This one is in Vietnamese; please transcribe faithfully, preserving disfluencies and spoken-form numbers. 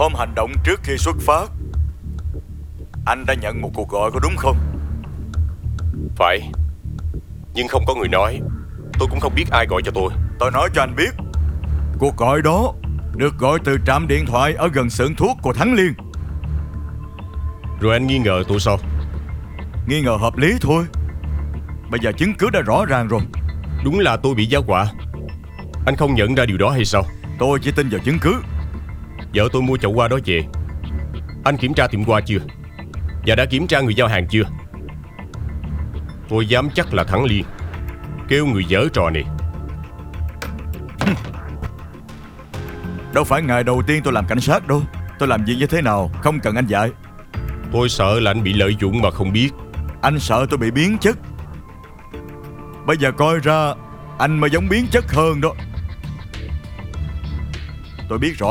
Hôm hành động trước khi xuất phát, anh đã nhận một cuộc gọi có đúng không? Phải. Nhưng không có người nói. Tôi cũng không biết ai gọi cho tôi. Tôi nói cho anh biết, cuộc gọi đó được gọi từ trạm điện thoại ở gần xưởng thuốc của Thắng Liên. Rồi anh nghi ngờ tôi sao? Nghi ngờ hợp lý thôi. Bây giờ chứng cứ đã rõ ràng rồi. Đúng là tôi bị giá họa. Anh không nhận ra điều đó hay sao? Tôi chỉ tin vào chứng cứ. Vợ tôi mua chậu hoa đó về. Anh kiểm tra tiệm hoa chưa? Và đã kiểm tra người giao hàng chưa? Tôi dám chắc là Thắng Liên kêu người giở trò này. Đâu phải ngày đầu tiên tôi làm cảnh sát đâu. Tôi làm việc như thế nào không cần anh dạy. Tôi sợ là anh bị lợi dụng mà không biết. Anh sợ tôi bị biến chất. Bây giờ coi ra anh mà giống biến chất hơn đó. Tôi biết rõ